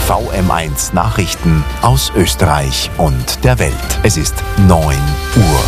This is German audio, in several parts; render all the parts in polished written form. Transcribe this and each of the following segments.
VM1 Nachrichten aus Österreich und der Welt. Es ist 9 Uhr.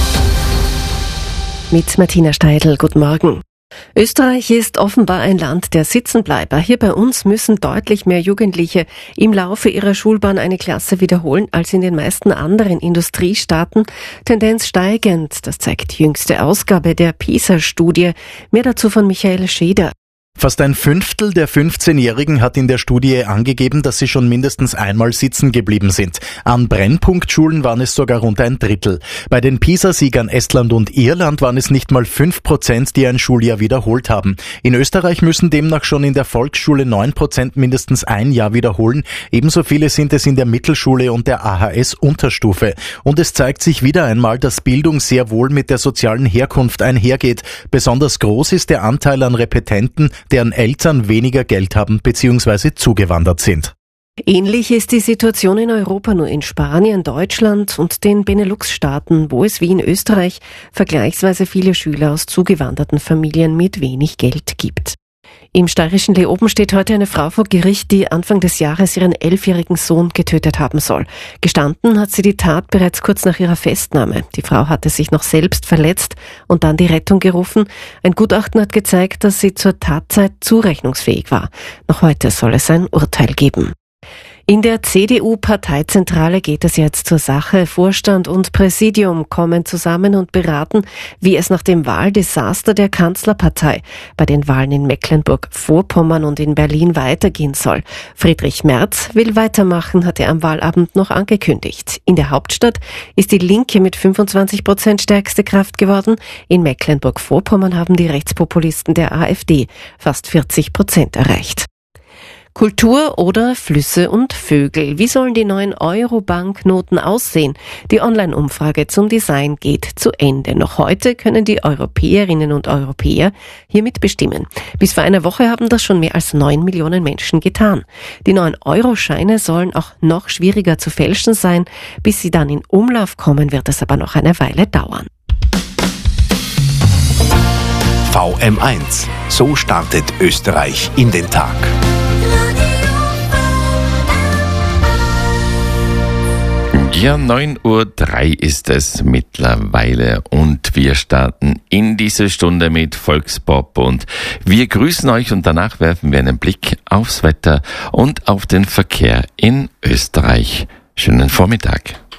Mit Martina Steidl, guten Morgen. Österreich ist offenbar ein Land der Sitzenbleiber. Hier bei uns müssen deutlich mehr Jugendliche im Laufe ihrer Schulbahn eine Klasse wiederholen als in den meisten anderen Industriestaaten. Tendenz steigend, das zeigt die jüngste Ausgabe der PISA-Studie. Mehr dazu von Michael Scheder. Fast ein Fünftel der 15-Jährigen hat in der Studie angegeben, dass sie schon mindestens einmal sitzen geblieben sind. An Brennpunktschulen waren es sogar rund ein Drittel. Bei den PISA-Siegern Estland und Irland waren es nicht mal 5%, die ein Schuljahr wiederholt haben. In Österreich müssen demnach schon in der Volksschule 9% mindestens ein Jahr wiederholen. Ebenso viele sind es in der Mittelschule und der AHS-Unterstufe. Und es zeigt sich wieder einmal, dass Bildung sehr wohl mit der sozialen Herkunft einhergeht. Besonders groß ist der Anteil an Repetenten, deren Eltern weniger Geld haben bzw. zugewandert sind. Ähnlich ist die Situation in Europa, nur in Spanien, Deutschland und den Benelux-Staaten, wo es wie in Österreich vergleichsweise viele Schüler aus zugewanderten Familien mit wenig Geld gibt. Im steirischen Leoben steht heute eine Frau vor Gericht, die Anfang des Jahres ihren 11-jährigen Sohn getötet haben soll. Gestanden hat sie die Tat bereits kurz nach ihrer Festnahme. Die Frau hatte sich noch selbst verletzt und dann die Rettung gerufen. Ein Gutachten hat gezeigt, dass sie zur Tatzeit zurechnungsfähig war. Noch heute soll es ein Urteil geben. In der CDU-Parteizentrale geht es jetzt zur Sache. Vorstand und Präsidium kommen zusammen und beraten, wie es nach dem Wahldesaster der Kanzlerpartei bei den Wahlen in Mecklenburg-Vorpommern und in Berlin weitergehen soll. Friedrich Merz will weitermachen, hat er am Wahlabend noch angekündigt. In der Hauptstadt ist die Linke mit 25% stärkste Kraft geworden. In Mecklenburg-Vorpommern haben die Rechtspopulisten der AfD fast 40% erreicht. Kultur oder Flüsse und Vögel. Wie sollen die neuen Euro-Banknoten aussehen? Die Online-Umfrage zum Design geht zu Ende. Noch heute können die Europäerinnen und Europäer hier mitbestimmen. Bis vor einer Woche haben das schon mehr als 9 Millionen Menschen getan. Die neuen Euro-Scheine sollen auch noch schwieriger zu fälschen sein. Bis sie dann in Umlauf kommen, wird es aber noch eine Weile dauern. VM1. So startet Österreich in den Tag. Ja, 9:03 Uhr ist es mittlerweile und wir starten in diese Stunde mit Volkspop und wir grüßen euch und danach werfen wir einen Blick aufs Wetter und auf den Verkehr in Österreich. Schönen Vormittag.